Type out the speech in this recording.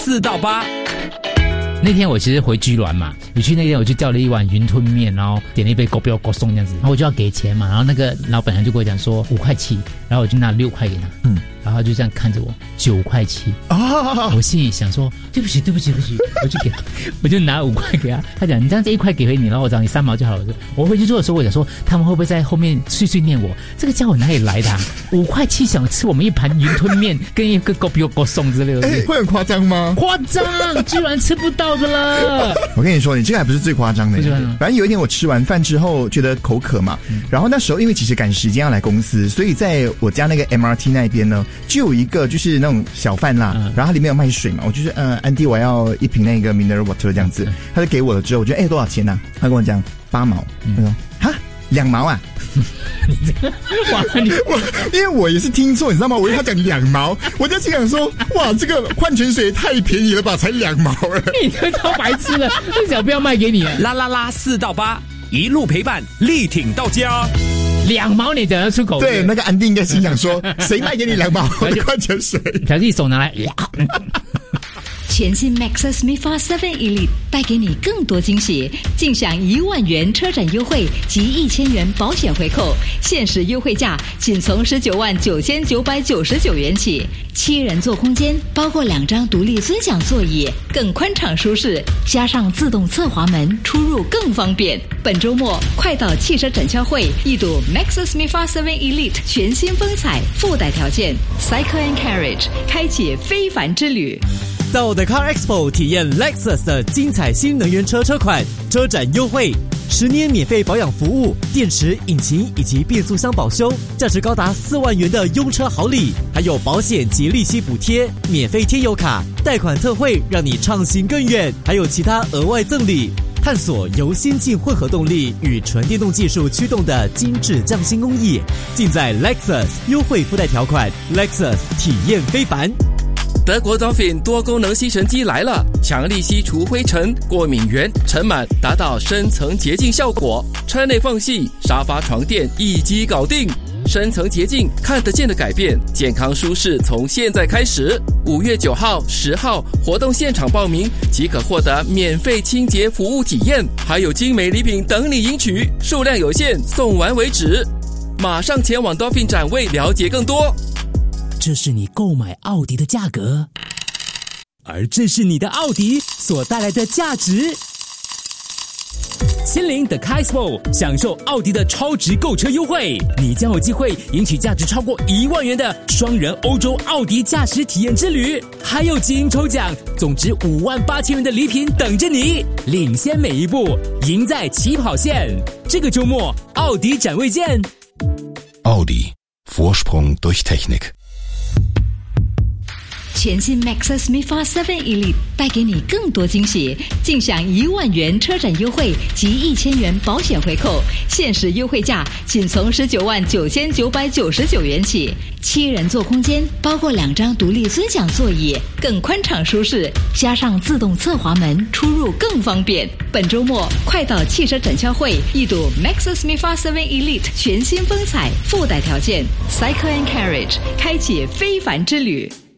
4到8。 那天我其实回居銮嘛，我去那天我就叫了一碗云吞面，然后点了一杯狗标狗送这样子，然后我就要给钱嘛，然后那个老板娘就跟我讲说5块7，然后我就拿6块给他，然后他就这样看着我9块7，我心里想说对不起，我就拿5块给他，他讲你这样子1块给回你，然后我找你3毛就好了。我回去做的时候，我想说他们会不会在后面碎碎念我，这个家伙哪里来的5块7想吃我们一盘云吞面跟一个狗标狗送之类的， 会很夸张吗？ 夸张，居然吃不到的了。 我跟你说，你这个还不是最夸张的。反正有一天我吃完饭之后觉得口渴嘛，然后那时候因为其实赶时间要来公司，所以在我家那个 MRT 那边呢，就有一个就是那种小贩啦，然后它里面有卖水嘛，我就是安迪我要一瓶那个 mineral water 这样子，他就给我了之后，我觉得多少钱啊？他跟我讲8毛，他说哈2毛啊。因为我也是听错，你知道吗？我以为他讲2毛，我就心想说，哇，这个矿泉水太便宜了吧，才2毛了。 你这超白痴的，这小不要卖给你啊！ 啦啦啦4到8，一路陪伴，力挺到家。 2毛你讲得出口？ 对，那个安迪应该心想说，谁卖给你2毛的矿泉水？ 他自己手拿来。 全新 Maxus MIFA 7 Elite 带给你更多惊喜，尽享1万元车展优惠及1000元保险回扣，限时优惠价仅从19万9999元起。7人座空间，包括2张独立尊享座椅，更宽敞舒适，加上自动侧滑门，出入更方便。本周末快到汽车展销会一睹 Maxus MIFA 7 Elite 全新风采，附带条件 Cycle and Carriage 开启非凡之旅。 到 The Car Expo 体验 Lexus 的精彩新能源车款，车展优惠，10年免费保养服务，电池、引擎以及变速箱保修，价值高达4万元的用车好礼，还有保险及利息补贴，免费贴油卡，贷款特惠，让你畅行更远，还有其他额外赠礼。探索由先进混合动力与纯电动技术驱动的精致匠心工艺，尽在 Lexus， 优惠附带条款 Lexus 体验非凡。 德国 Dolphin 多功能吸尘机来了，强力吸除灰尘、过敏源、尘螨，达到深层洁净效果，车内缝隙、沙发、床垫一击搞定。深层洁净看得见的改变，健康舒适从现在开始。5月9号、10号活动现场报名即可获得免费清洁服务体验，还有精美礼品等你赢取，数量有限，送完为止。马上前往 Dolphin 展位了解更多。 这是你购买奥迪的价格，而这是你的奥迪所带来的价值。亲临 The Car Expo， 享受奥迪的超值购车优惠，你将有机会赢取价值超过1万元的双人欧洲奥迪驾驶体验之旅，还有基因抽奖，总值5万8千元的礼品等着你，领先每一步，赢在起跑线。这个周末，奥迪展位见。 奥迪 Vorsprung durch Technik。 全新 Maxus MIFA 7 Elite 带给你更多惊喜，尽享1万元车展优惠及1000元保险回扣，限时优惠价仅从19万9999元起。7人座空间，包括2张独立尊享座椅，更宽敞舒适，加上自动侧滑门，出入更方便。本周末快到汽车展销会一睹 Maxus MIFA 7 Elite 全新风采，附带条件 Cycle and Carriage 开启非凡之旅。